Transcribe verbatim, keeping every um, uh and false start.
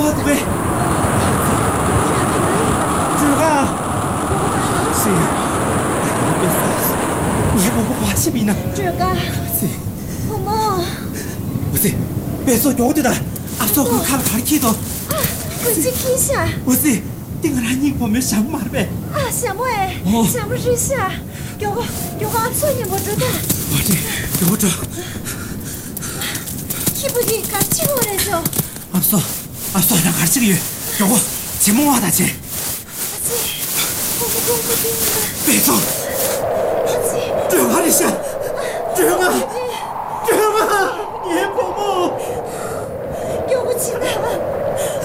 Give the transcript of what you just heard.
我的呗。这个，是，别发，你我不花钱比呢。 这个， 是， 婆婆， 不是，别说有的了，阿叔我看他的气度。 快去看一下。 不是，顶个男人我没想嘛呗。 啊，想不哎，想不这下，给我给我做你不知道。 我这有着。 기분이 같이 오래죠. 없어. 없어. 나 같이 리. 요거 제목 와다 제. 아지. 너무 공부되는데. 배송. 아지. 조용하리샤. 조용아. 조용아. 예, 보모. 요거 지나.